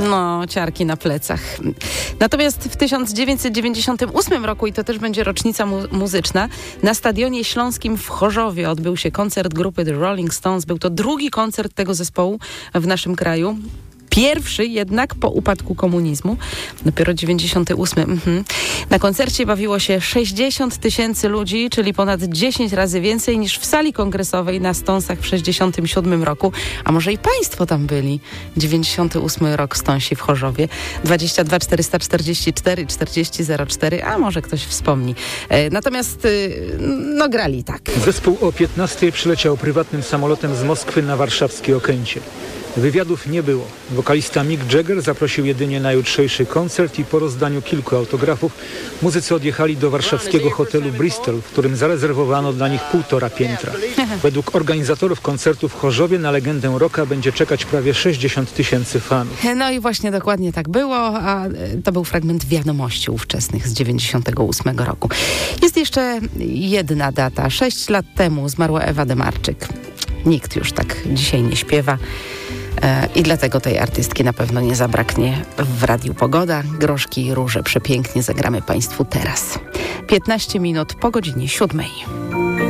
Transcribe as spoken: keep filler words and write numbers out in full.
No, ciarki na plecach. Natomiast w tysiąc dziewięćset dziewięćdziesiątym ósmym roku, i to też będzie rocznica mu- muzyczna, na Stadionie Śląskim w Chorzowie odbył się koncert grupy The Rolling Stones. Był to drugi koncert tego zespołu w naszym kraju. Pierwszy jednak po upadku komunizmu. Dopiero dziewięćdziesiąty ósmy. Mhm. Na koncercie bawiło się sześćdziesiąt tysięcy ludzi, czyli ponad dziesięć razy więcej niż w sali kongresowej na Stonesach w sześćdziesiątym siódmym roku. A może i państwo tam byli? dziewięćdziesiąty ósmy rok, Stonesi w Chorzowie. dwadzieścia dwa czterysta czterdzieści cztery czterdzieści zero cztery. A może ktoś wspomni. E, natomiast y, no grali tak. Zespół o piętnastej przyleciał prywatnym samolotem z Moskwy na warszawskie Okęcie. Wywiadów nie było. Wokalista Mick Jagger zaprosił jedynie na jutrzejszy koncert i po rozdaniu kilku autografów muzycy odjechali do warszawskiego hotelu Bristol, w którym zarezerwowano dla nich półtora piętra. Według organizatorów koncertu w Chorzowie na legendę rocka będzie czekać prawie sześćdziesiąt tysięcy fanów. No i właśnie dokładnie tak było, a to był fragment wiadomości ówczesnych z dziewięćdziesiątego ósmego roku. Jest jeszcze jedna data. Sześć lat temu zmarła Ewa Demarczyk. Nikt już tak dzisiaj nie śpiewa. I dlatego tej artystki na pewno nie zabraknie w Radiu Pogoda. Groszki i róże przepięknie zagramy Państwu teraz. piętnaście minut po godzinie siódmej.